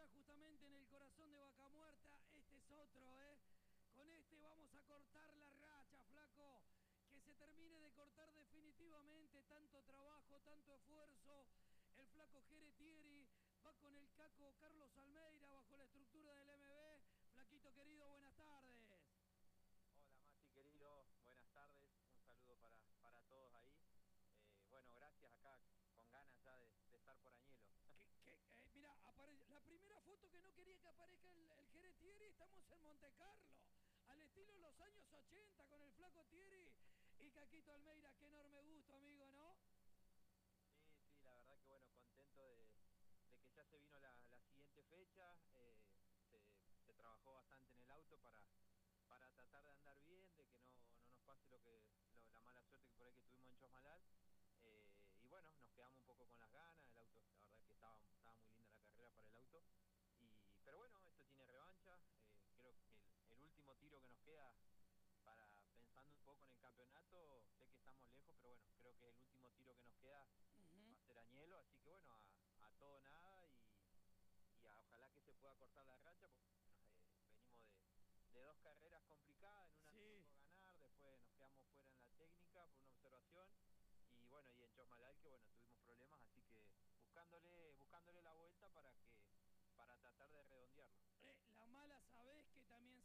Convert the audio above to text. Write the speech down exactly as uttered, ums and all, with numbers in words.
allá justamente en el corazón de Vaca Muerta. Este es otro, ¿eh? Con este vamos a cortar la racha, flaco. Que se termine de cortar definitivamente tanto trabajo, tanto esfuerzo. El flaco Geretieri va con el caco Carlos Almeida bajo la estructura del M B. Flaquito querido, buenas tardes. Hola Mati querido, buenas tardes, un saludo para, para todos ahí. Eh, bueno, gracias acá, con ganas ya de, de estar por Añelo. Que, que, eh, mira, la primera foto que no quería que aparezca el, el Geretieri, estamos en Monte Carlo, al estilo de los años ochenta, con el flaco Thierry y Caquito Almeida. Qué enorme gusto, amigo, ¿no? Sí, sí, la verdad que bueno, contento de, de que ya se vino la, la siguiente fecha. Eh, se, se trabajó bastante en el auto para, para tratar de andar bien, de que no, no nos pase lo que lo, la mala suerte que por ahí que tuvimos en Chosmalal. Eh, y bueno, nos quedamos un poco con las ganas. El auto, la verdad que estaba, estaba muy linda la carrera para el auto. Y, pero bueno, esto tiene revancha. Eh, creo que el, el último tiro que nos queda, para pensando un poco en el campeonato, sé que estamos lejos, pero bueno, creo que el último tiro que nos queda Uh-huh. va a ser Añelo, así que bueno, a, a todo nada y, y a, ojalá que se pueda cortar la racha, porque bueno, eh, venimos de, de dos carreras complicadas, en una Sí. nos tocó ganar, después nos quedamos fuera en la técnica por una observación, y bueno, y en Chosmalal que bueno, tuvimos problemas, así que buscándole, buscándole la vuelta para que para tratar de redondearlo. Eh, la mala sabés